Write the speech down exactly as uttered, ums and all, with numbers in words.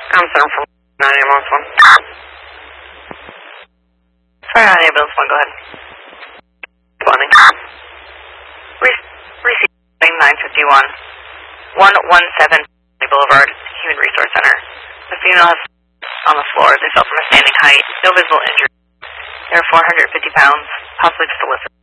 I'm sorry from nine ambulance one. Sorry, nine ambulance one, go ahead. Responding. Re- receiving nine fifty-one. one one seven Boulevard, Human Resource Center. The female has on the floor. They fell from a standing height. No visible injury. They're four hundred fifty pounds, possibly just a listen.